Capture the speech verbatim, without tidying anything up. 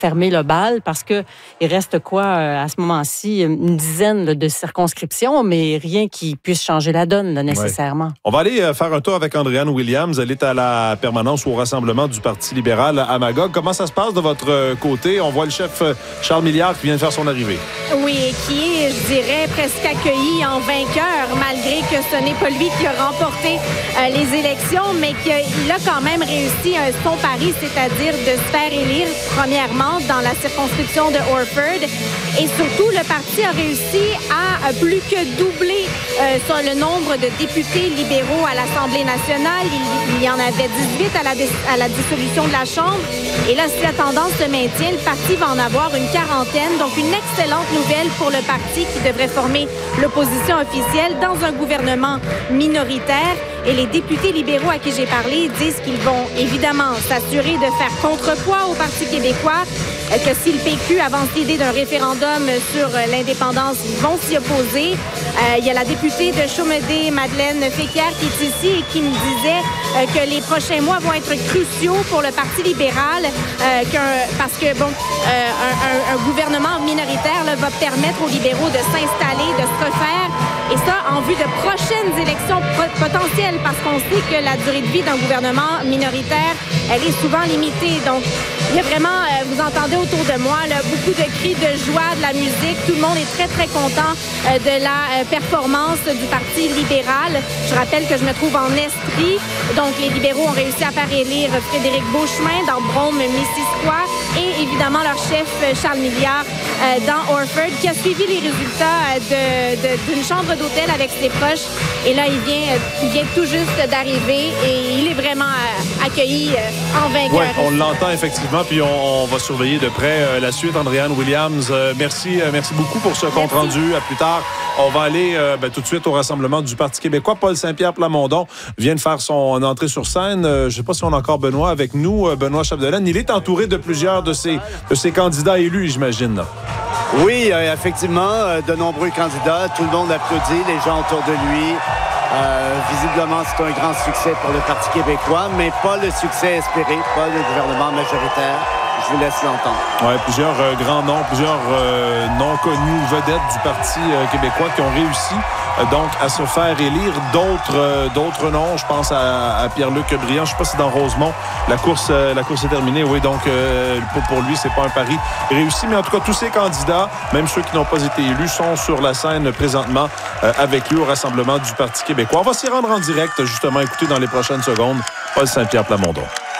fermer le bal parce que il reste quoi à ce moment-ci, une dizaine là, de circonscriptions, mais rien qui puisse changer la donne là, nécessairement. Ouais. On va aller faire un tour avec Andréane Williams. Elle est à la permanence ou au rassemblement du Parti libéral à Magog. Comment ça se passe de votre côté? On voit le chef Charles Milliard qui vient de faire son arrivée. Oui, et qui est, je dirais, presque accueilli en vainqueur, malgré que ce n'est pas lui qui a remporté euh, les élections, mais qu'il a quand même réussi un son pari, c'est-à-dire de se faire élire premièrement dans la circonscription de Orford. Et surtout, le parti a réussi à plus que doubler euh, sur le nombre de députés libéraux à l'Assemblée nationale. Il, il y en avait dix-huit à la, à la dissolution de la Chambre. Et là, si la tendance se maintient, le parti va en avoir une quarantaine. Donc, une excellente nouvelle pour le parti qui devrait former l'opposition officielle dans un gouvernement minoritaire. Et les députés libéraux à qui j'ai parlé disent qu'ils vont évidemment s'assurer de faire contrepoids au Parti québécois, que si le P Q avance l'idée d'un référendum sur l'indépendance, ils vont s'y opposer. Euh, il y a la députée de Chaumédé, Madeleine Féquière, qui est ici et qui me disait euh, que les prochains mois vont être cruciaux pour le Parti libéral, euh, qu'un, parce que bon, euh, un, un, un gouvernement minoritaire là, va permettre aux libéraux de s'installer, de se refaire. Et ça, en vue de prochaines élections potentielles, parce qu'on sait que la durée de vie d'un gouvernement minoritaire, elle est souvent limitée. Donc, il y a vraiment, euh, vous entendez autour de moi, là, beaucoup de cris de joie, de la musique. Tout le monde est très, très content euh, de la euh, performance du Parti libéral. Je rappelle que je me trouve en Estrie. Donc, les libéraux ont réussi à faire élire Frédéric Beauchemin dans Brome-Missisquoi et évidemment leur chef Charles Milliard euh, dans Orford, qui a suivi les résultats euh, de, de, d'une chambre d'hôtel avec ses proches. Et là, il vient, il vient tout juste d'arriver et il est vraiment euh, accueilli euh, en vainqueur. Oui, on l'entend effectivement, puis on, on va surveiller de près euh, la suite. Andréane Williams, euh, merci, euh, merci beaucoup pour ce compte rendu. À plus tard. On va aller euh, ben, tout de suite au rassemblement du Parti québécois. Paul Saint-Pierre Plamondon vient de faire son entrée sur scène. Euh, je ne sais pas si on a encore Benoît avec nous, euh, Benoît Chapdelaine. Il est entouré de plusieurs de ses, de ses candidats élus, j'imagine. Là. Oui, euh, effectivement, euh, de nombreux candidats. Tout le monde applaudit, les gens autour de lui. Euh, visiblement, c'est un grand succès pour le Parti québécois, mais pas le succès espéré, pas le gouvernement majoritaire. Je vous laisse l'entendre. Oui, plusieurs euh, grands noms, plusieurs euh, noms connus, vedettes du Parti euh, québécois qui ont réussi euh, donc à se faire élire. D'autres euh, d'autres noms, je pense à, à Pierre-Luc Briand. Je ne sais pas si dans Rosemont, la course, euh, la course est terminée. Oui, donc euh, pour, pour lui, c'est pas un pari réussi. Mais en tout cas, tous ces candidats, même ceux qui n'ont pas été élus, sont sur la scène présentement euh, avec lui au rassemblement du Parti québécois. On va s'y rendre en direct, justement, écouter dans les prochaines secondes Paul Saint-Pierre Plamondon.